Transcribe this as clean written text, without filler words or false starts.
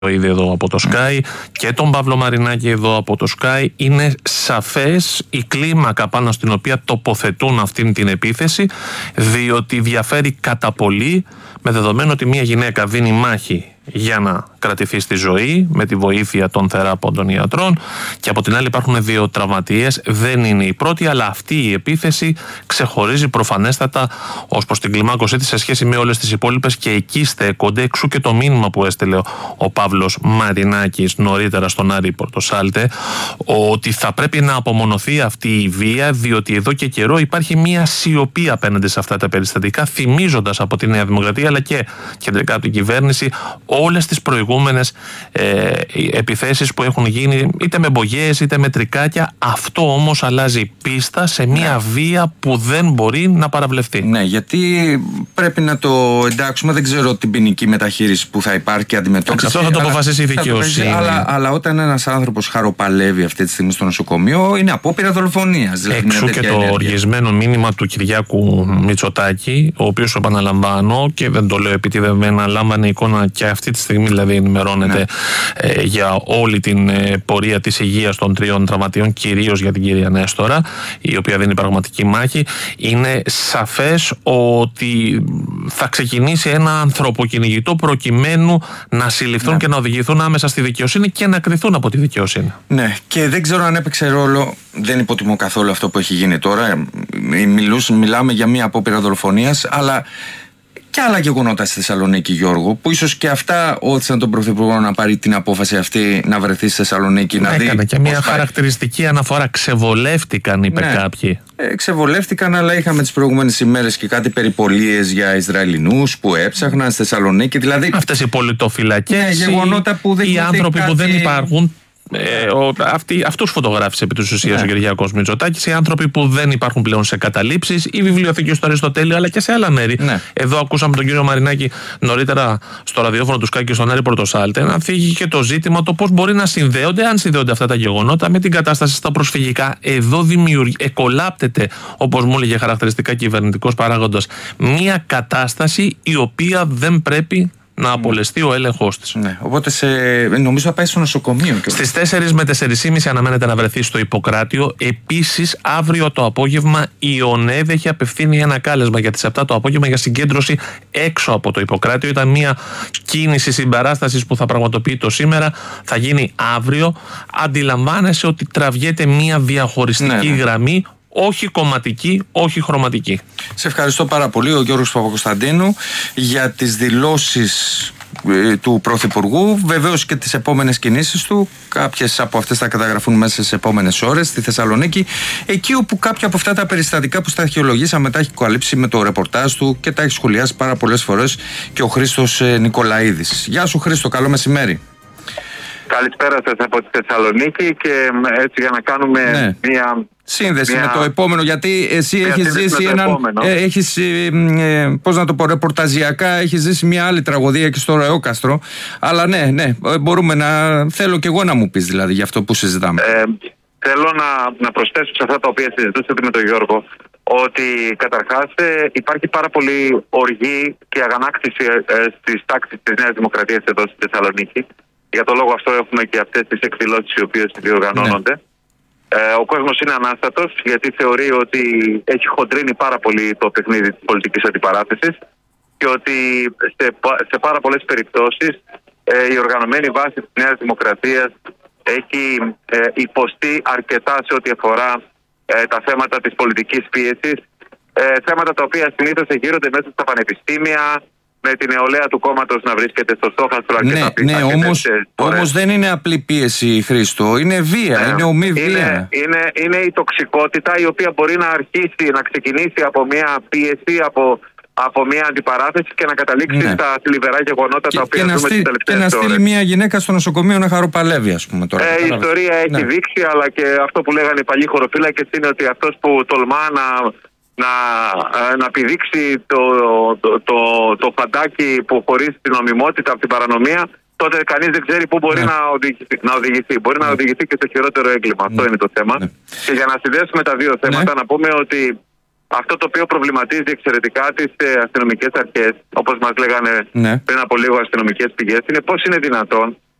ήδη εδώ από το Sky και τον Παύλο Μαρινάκη εδώ από το Sky. Είναι σαφές η κλίμακα πάνω στην οποία τοποθετούν αυτήν την επίθεση, διότι διαφέρει κατά πολύ, με δεδομένο ότι μια γυναίκα δίνει μάχη για να κρατηθεί στη ζωή με τη βοήθεια των θεράπων των ιατρών, και από την άλλη υπάρχουν δύο τραυματίες. Δεν είναι η πρώτη, αλλά αυτή η επίθεση ξεχωρίζει προφανέστατα ως προς την κλιμάκωσή της σε σχέση με όλες τις υπόλοιπες, και εκεί στέκονται, εξού και το μήνυμα που έστειλε ο Παύλος Μαρινάκης νωρίτερα στον Άρη Πορτοσάλτε, ότι θα πρέπει να απομονωθεί αυτή η βία, διότι εδώ και καιρό υπάρχει μια σιωπή απέναντι σε αυτά τα περιστατικά, θυμίζοντας από τη Νέα Δημοκρατία αλλά και κεντρικά από την κυβέρνηση όλες τις προηγούμενες επιθέσεις που έχουν γίνει είτε με μπογιές είτε με τρικάκια. Αυτό όμως αλλάζει πίστα σε μια βία που δεν μπορεί να παραβλεφθεί. Ναι, γιατί πρέπει να το εντάξουμε. Δεν ξέρω την ποινική μεταχείριση που θα υπάρχει και αντιμετώπιση. Αυτό θα το αποφασίσει η δικαιοσύνη. Αλλά όταν ένας άνθρωπος χαροπαλεύει αυτή τη στιγμή στο νοσοκομείο, είναι απόπειρα δολοφονίας. Δηλαδή εξού και το οργισμένο μήνυμα του Κυριάκου Μητσοτάκη, ο οποίος, επαναλαμβάνω, και δεν το λέω επειδή δεν αναλάμβανε εικόνα και αυτή τη στιγμή, δηλαδή ενημερώνεται για όλη την πορεία της υγείας των τριών τραυματιών, κυρίως για την κυρία Νέστορα, η οποία δίνει πραγματική μάχη. Είναι σαφές ότι θα ξεκινήσει ένα ανθρωποκυνηγητό προκειμένου να συλληφθούν και να οδηγηθούν άμεσα στη δικαιοσύνη και να κριθούν από τη δικαιοσύνη. Ναι, και δεν ξέρω αν έπαιξε ρόλο, δεν υποτιμώ καθόλου αυτό που έχει γίνει τώρα. Μιλάμε για μια απόπειρα δολοφονίας, αλλά και άλλα γεγονότα στη Θεσσαλονίκη, Γιώργο, που ίσως και αυτά όθησαν τον Πρωθυπουργό να πάρει την απόφαση αυτή να βρεθεί στη Θεσσαλονίκη. Να δει. Έκανε και μια χαρακτηριστική αναφορά. Ξεβολεύτηκαν, είπε κάποιοι. Ξεβολεύτηκαν, αλλά είχαμε τις προηγούμενες ημέρες και κάτι περιπολίες για Ισραηλινούς που έψαχναν στη Θεσσαλονίκη. Δηλαδή, αυτές οι πολιτοφυλακές, γεγονότα που δεν οι άνθρωποι που δεν υπάρχουν. Αυτούς φωτογράφησε επί της ουσίας ο Κυριάκος Μητσοτάκης. Οι άνθρωποι που δεν υπάρχουν πλέον σε καταλήψεις, η βιβλιοθήκη στο Αριστοτέλειο αλλά και σε άλλα μέρη. Εδώ ακούσαμε τον κύριο Μαρινάκη νωρίτερα στο ραδιόφωνο του Sky και στον Άρη Πορτοσάλτε να θίγει και το ζήτημα το πώς μπορεί να συνδέονται, αν συνδέονται αυτά τα γεγονότα, με την κατάσταση στα προσφυγικά. Εδώ εκολάπτεται, όπως μου έλεγε χαρακτηριστικά κυβερνητικός παράγοντας, μια κατάσταση η οποία δεν πρέπει να απολεστεί ο έλεγχος της. Ναι, οπότε νομίζω θα πάει στο νοσοκομείο. Στις 4 με 4.30 αναμένεται να βρεθεί στο Ιπποκράτιο. Επίσης, αύριο το απόγευμα η ΟΝΕΔ έχει απευθύνει ένα κάλεσμα για τις 7 το απόγευμα για συγκέντρωση έξω από το Ιπποκράτιο. Ήταν μια κίνηση συμπαράστασης που θα πραγματοποιείται σήμερα, θα γίνει αύριο. Αντιλαμβάνεσαι ότι τραβιέται μια διαχωριστική γραμμή, όχι κομματική, όχι χρωματική. Σε ευχαριστώ πάρα πολύ, ο Γιώργος Παπακοσταντίνου, για τις δηλώσεις του Πρωθυπουργού, βεβαίως και τις επόμενες κινήσεις του. Κάποιες από αυτές θα καταγραφούν μέσα στις επόμενες ώρες στη Θεσσαλονίκη, εκεί όπου κάποια από αυτά τα περιστατικά που στα αρχαιολογήσαμε τα έχει καλύψει με το ρεπορτάζ του και τα έχει σχολιάσει πάρα πολλές φορές και ο Χρήστος Νικολαίδης. Γεια σου Χρήστο, καλό μεσημέρι. Καλησπέρα σας από τη Θεσσαλονίκη, και έτσι για να κάνουμε μια σύνδεση με το επόμενο, γιατί εσύ έχεις ζήσει πώς να το πω, ρεπορταζιακά έχεις ζήσει μια άλλη τραγωδία και στο Ρεόκαστρο, αλλά μπορούμε θέλω και εγώ να μου πεις δηλαδή για αυτό που συζητάμε. Θέλω να προσθέσω σε αυτά τα οποία συζητούσατε με τον Γιώργο, ότι καταρχάς υπάρχει πάρα πολύ οργή και αγανάκτηση στις τάξεις της Νέας Δημοκρατίας εδώ στη Θεσσαλονίκη. Για τον λόγο αυτό έχουμε και αυτές τις εκδηλώσεις οι οποίες διοργανώνονται. Ο κόσμος είναι ανάστατος, γιατί θεωρεί ότι έχει χοντρίνει πάρα πολύ το παιχνίδι της πολιτικής αντιπαράθεσης και ότι σε πάρα πολλές περιπτώσεις η οργανωμένη βάση της Νέας Δημοκρατίας έχει υποστεί αρκετά σε ό,τι αφορά τα θέματα της πολιτικής πίεσης, θέματα τα οποία συνήθως εγείρονται μέσα στα πανεπιστήμια, με την νεολαία του κόμματος να βρίσκεται στο στόχαστρο αρκετά πίσω. Ναι, όμως δεν είναι απλή πίεση, Χρήστο, είναι βία, είναι ομή βία. Είναι η τοξικότητα η οποία μπορεί να ξεκινήσει από μια πίεση, από μια αντιπαράθεση και να καταλήξει στα θλιβερά γεγονότα τα οποία δούμε τις τελευταίες ώρες. Και να στείλει μια γυναίκα στο νοσοκομείο να χαροπαλεύει, ας πούμε τώρα. Η ιστορία έχει δείξει, αλλά και αυτό που λέγανε οι παλιοί χωροφύλακες είναι ότι αυτός που τολμά να πηδήξει το φαντάκι που χωρίζει την νομιμότητα από την παρανομία, τότε κανείς δεν ξέρει πού μπορεί να οδηγηθεί. Μπορεί να οδηγηθεί και στο χειρότερο έγκλημα. Αυτό είναι το θέμα. Και για να συνδέσουμε τα δύο θέματα, να πούμε ότι αυτό το οποίο προβληματίζει εξαιρετικά τις αστυνομικές αρχές, όπως μας λέγανε πριν από λίγο αστυνομικές πηγές, είναι πώς είναι δυνατόν